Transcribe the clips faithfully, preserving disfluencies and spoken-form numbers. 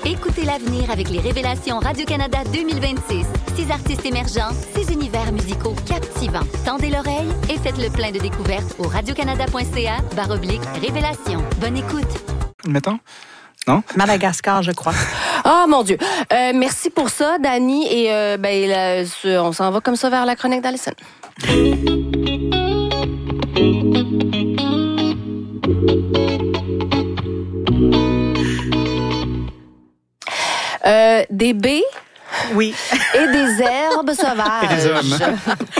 Écoutez l'avenir avec les Révélations Radio-Canada deux mille vingt-six. Six artistes émergents, six univers musicaux captivants. Tendez l'oreille et faites le plein de découvertes au radiocanada.ca barre oblique Révélations. Bonne écoute. Mettons. Non? Madagascar, je crois. Ah, oh, mon Dieu. Euh, merci pour ça, Dani. Et euh, ben, là, on s'en va comme ça vers la chronique d'Alison. Euh, des baies. Oui. Et des herbes sauvages. Et des hommes.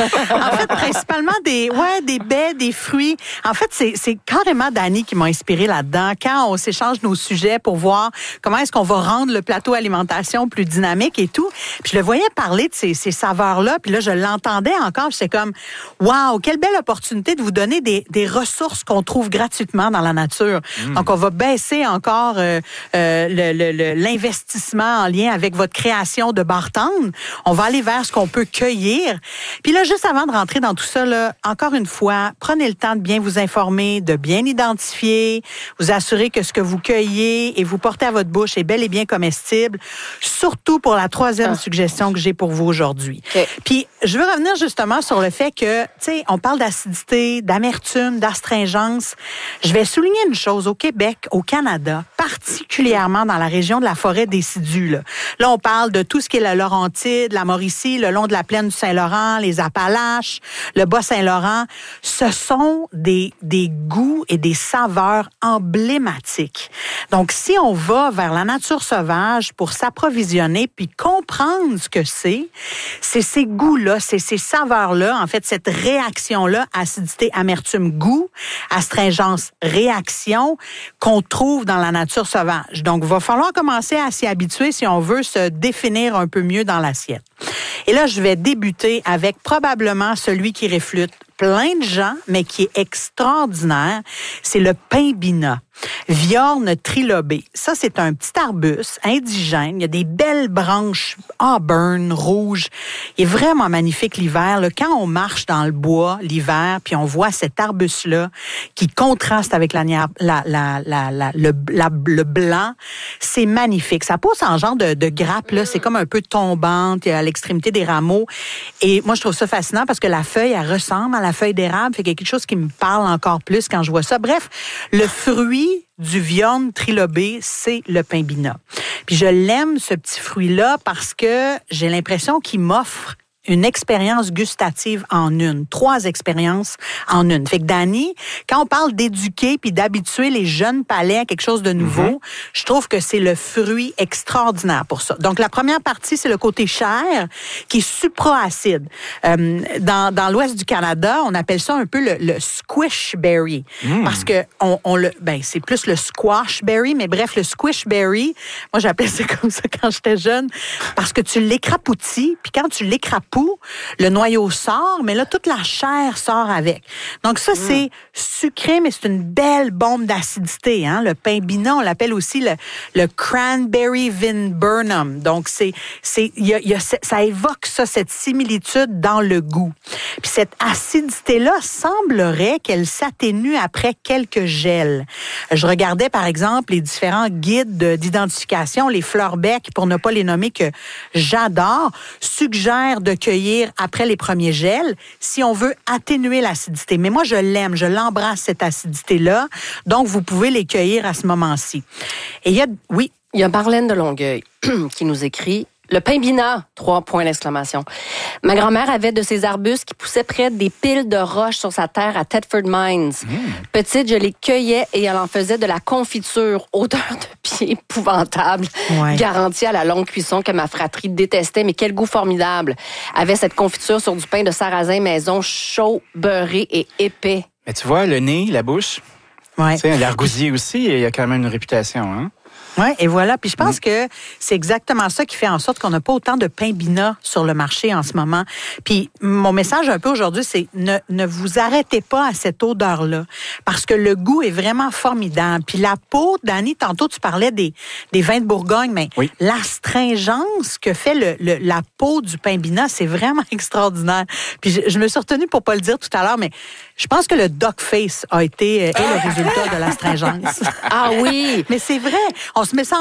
En fait, principalement des, ouais, des baies, des fruits. En fait, c'est, c'est carrément Dani qui m'a inspiré là-dedans. Quand on s'échange nos sujets pour voir comment est-ce qu'on va rendre le plateau alimentation plus dynamique et tout. Puis je le voyais parler de ces, ces saveurs-là. Puis là, je l'entendais encore. Puis c'est comme, waouh, quelle belle opportunité de vous donner des, des ressources qu'on trouve gratuitement dans la nature. Mmh. Donc, on va baisser encore euh, euh, le, le, le, l'investissement en lien avec votre création de bartende. On va aller vers ce qu'on peut cueillir. Puis là, juste avant de rentrer dans tout ça, là, encore une fois, prenez le temps de bien vous informer, de bien identifier, vous assurer que ce que vous cueillez et vous portez à votre bouche est bel et bien comestible, surtout pour la troisième ah. suggestion que j'ai pour vous aujourd'hui. Okay. Puis, je veux revenir justement sur le fait que, tu sais, on parle d'acidité, d'amertume, d'astringence. Je vais souligner une chose. Au Québec, au Canada, particulièrement dans la région de la forêt décidue, là, là on parle de tout ce qui est la Laurentide, la Mauricie, le long de la plaine du Saint-Laurent, les Appalaches, le Bas-Saint-Laurent. Ce sont des, des goûts et des saveurs emblématiques. Donc, si on va vers la nature sauvage pour s'approvisionner puis comprendre ce que c'est, c'est ces goûts-là, c'est ces saveurs-là, en fait, cette réaction-là, acidité, amertume, goût, astringence, réaction, qu'on trouve dans la nature sauvage. Donc, il va falloir commencer à s'y habituer si on veut se définir un peu mieux dans l'assiette. Et là, je vais débuter avec probablement celui qui réfute plein de gens, mais qui est extraordinaire, c'est le pimbina. Viorne trilobée. Ça, c'est un petit arbuste indigène. Il y a des belles branches auburn, rouges. Il est vraiment magnifique l'hiver. Là, quand on marche dans le bois l'hiver, puis on voit cet arbuste-là qui contraste avec la, la, la, la, la, le, la, le blanc, c'est magnifique. Ça pousse en genre de, de grappe. Là. C'est comme un peu tombante à l'extrémité des rameaux. Et moi, je trouve ça fascinant parce que la feuille, elle ressemble à la feuille d'érable. Fait qu'il y a quelque chose qui me parle encore plus quand je vois ça. Bref, le fruit du viorne trilobé, c'est le pimbina. Puis je l'aime, ce petit fruit-là, parce que j'ai l'impression qu'il m'offre une expérience gustative en une. Trois expériences en une. Fait que Dani, quand on parle d'éduquer puis d'habituer les jeunes palais à quelque chose de nouveau, mm-hmm. je trouve que c'est le fruit extraordinaire pour ça. Donc, la première partie, c'est le côté chair qui est supraacide. Euh, dans, dans l'ouest du Canada, on appelle ça un peu le, le squishberry. Mm. Parce que on, on le, ben, c'est plus le squashberry, mais bref, le squishberry, moi, j'appelais ça comme ça quand j'étais jeune, parce que tu l'écrapoutis, puis quand tu l'écrapoutis, le noyau sort, mais là, toute la chair sort avec. Donc ça, mmh. c'est sucré, mais c'est une belle bombe d'acidité. Hein? Le pimbina, on l'appelle aussi le, le cranberry viburnum. Donc, c'est, c'est, y a, y a, ça évoque ça, cette similitude dans le goût. Puis cette acidité-là semblerait qu'elle s'atténue après quelques gels. Je regardais, par exemple, les différents guides de, d'identification, les Fleur-Bec, pour ne pas les nommer, que j'adore, suggèrent de cueillir après les premiers gels si on veut atténuer l'acidité. Mais moi, je l'aime, je l'embrasse, cette acidité-là. Donc, vous pouvez les cueillir à ce moment-ci. Et il y a... Oui? Il y a Marlène de Longueuil qui nous écrit « Le pimbina », trois points d'exclamation. Ma grand-mère avait de ces arbustes qui poussaient près des piles de roches sur sa terre à Thetford Mines. Mmh. Petite, je les cueillais et elle en faisait de la confiture, odeur de pied épouvantable, ouais. garantie à la longue cuisson que ma fratrie détestait, mais quel goût formidable. Avait cette confiture sur du pain de sarrasin maison, chaud, beurré et épais. Mais tu vois, le nez, la bouche, ouais. tu sais, l'argousier aussi, il y a quand même une réputation, hein? Oui, et voilà. Puis je pense mmh. que c'est exactement ça qui fait en sorte qu'on n'a pas autant de pimbina sur le marché en ce moment. Puis mon message un peu aujourd'hui, c'est ne, ne vous arrêtez pas à cette odeur-là, parce que le goût est vraiment formidable. Puis la peau, Dani, tantôt tu parlais des, des vins de Bourgogne, mais oui. l'astringence que fait le, le, la peau du pimbina, c'est vraiment extraordinaire. Puis je, je me suis retenue pour pas le dire tout à l'heure, mais je pense que le duck face a été est le résultat de l'astringence. Ah oui! Mais c'est vrai. On se met ça